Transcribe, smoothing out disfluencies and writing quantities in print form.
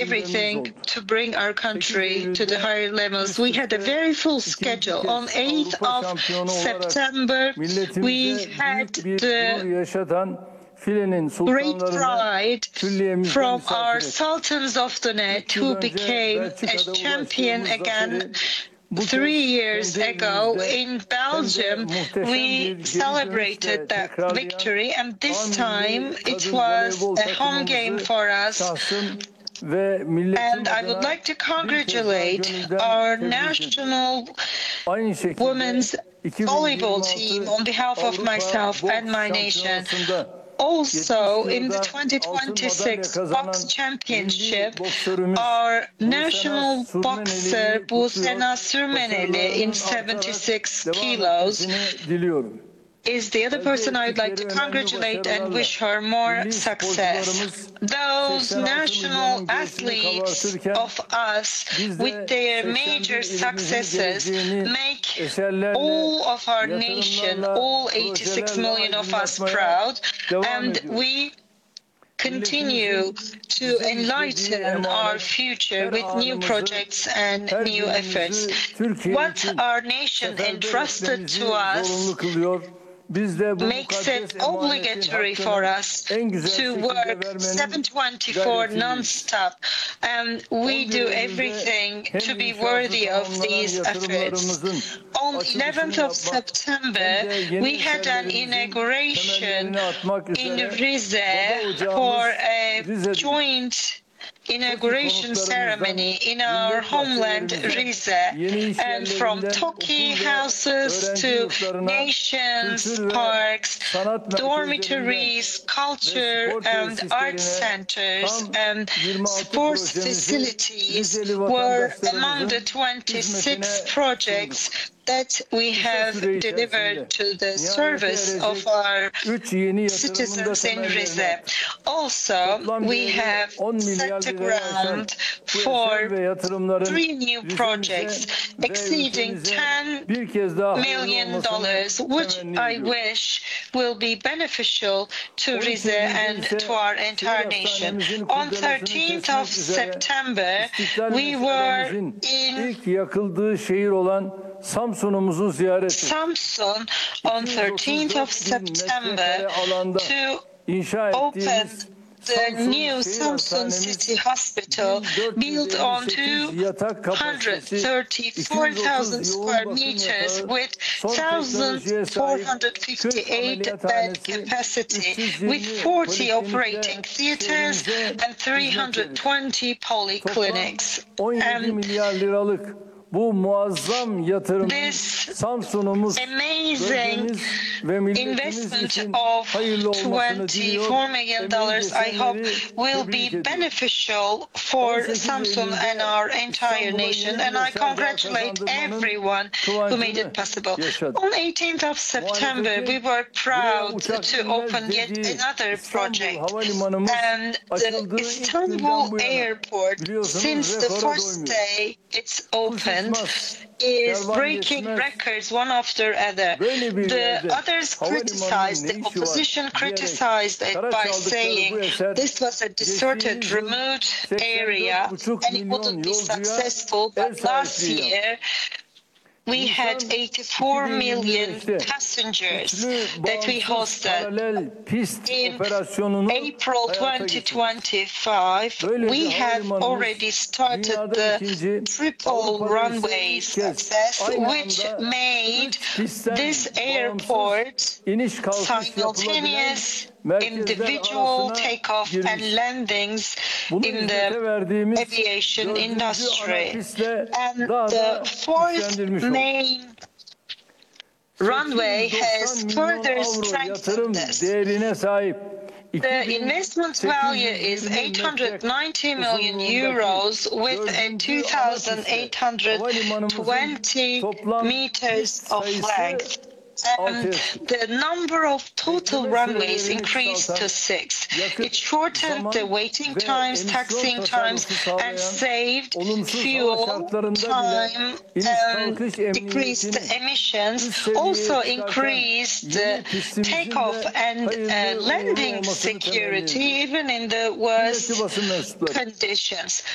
everything to bring our country to the higher levels. We had a very full schedule. On 8th of September, we had the great pride from our Sultans of the Net, who became a champion again 3 years ago. In Belgium, we celebrated that victory, and this time it was a home game for us. And I would like to congratulate our national women's volleyball team on behalf of myself and my nation. Also, in the 2026 Box Championship, our national boxer Busena Sürmeneli in 76 kilos is the other person I would like to congratulate and wish her more success. Those national athletes of us, with their major successes, make all of our nation, all 86 million of us, proud, and we continue to enlighten our future with new projects and new efforts. What our nation entrusted to us makes it obligatory for us to work 7/24 non-stop, and we do everything to be worthy of these efforts. On 11th of September, we had an inauguration in Rize for a joint inauguration ceremony in our homeland Rize, and from Toki houses to nations, parks, dormitories, culture and art centers and sports facilities were among the 26 projects that we have delivered to the service of our citizens in Rize. Also, we have set the ground for 3 new projects exceeding $10 million, which I wish will be beneficial to Rize and to our entire nation. On 13th of September, we were in Samsun on 13th of September to open the new Samsun City Hospital, built on 234,000 square meters with 1,458 bed capacity, with 40 operating theaters and 320 polyclinics. This amazing investment of $24 million, I hope, will be beneficial for Samsun and our entire nation, and I congratulate everyone who made it possible. On 18th of September, we were proud to open yet another project, and the Istanbul airport, since the first day it's opened, is breaking records one after other. The others criticized, the opposition criticized it by saying this was a deserted, remote area and it wouldn't be successful. But last year, we had 84 million passengers that we hosted. In April 2025, we have already started the triple runway success, which made this airport simultaneous individual takeoff and landings in the aviation industry. And the fourth main runway has further strengthened this. The investment value is 890 million euros with a 2,820 meters of length. And the number of total runways increased to 6. It shortened the waiting times, taxiing times, and saved fuel, time, and decreased emissions. Also increased takeoff and landing security, even in the worst conditions.